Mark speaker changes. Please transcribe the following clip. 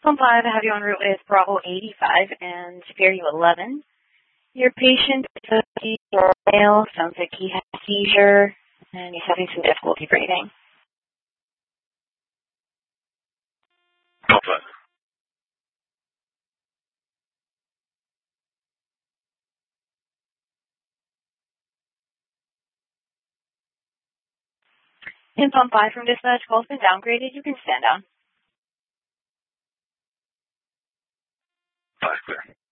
Speaker 1: Pump 5, I have you en route with Bravo 85 and Superior 11. Your patient is a male, sounds like he has a seizure, and he's having some difficulty breathing.
Speaker 2: Pump 5.
Speaker 1: In Pump 5 from dispatch, call's been downgraded. You can stand down.
Speaker 2: 5 clear.